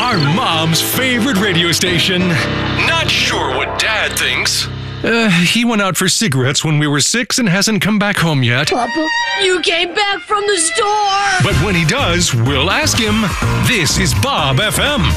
Our mom's favorite radio station. Not sure what Dad thinks. He went out for cigarettes when we were 6 and hasn't come back home yet. Papa, you came back from the store! But when he does, we'll ask him. This is Bob FM.